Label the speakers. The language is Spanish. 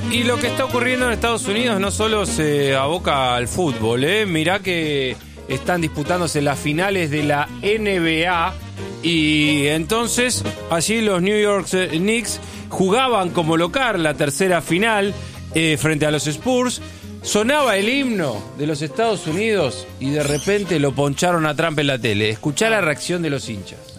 Speaker 1: Y lo que está ocurriendo en Estados Unidos no solo se aboca al fútbol, mirá que están disputándose las finales de la NBA y entonces allí los New York Knicks jugaban como local la tercera final frente a los Spurs. Sonaba el himno de los Estados Unidos y de repente lo poncharon a Trump en la tele. Escuchá la reacción de los hinchas.